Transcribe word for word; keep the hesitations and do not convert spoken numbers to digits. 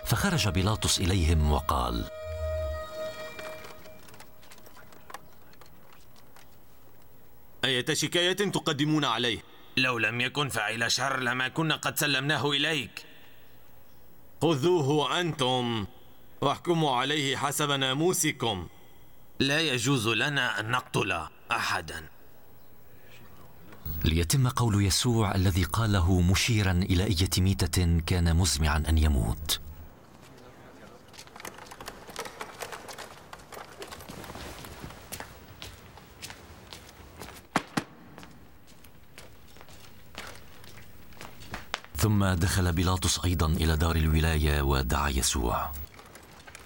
فخرج بيلاطس إليهم وقال: أية شكاية تقدمون عليه؟ لو لم يكن فاعل شر لما كنا قد سلمناه إليك. خذوه أنتم واحكموا عليه حسب ناموسكم. لا يجوز لنا أن نقتل أحدا. ليتم قول يسوع الذي قاله مشيرا إلى أية ميتة كان مزمعا أن يموت. ثم دخل بيلاطس أيضا إلى دار الولاية ودعا يسوع.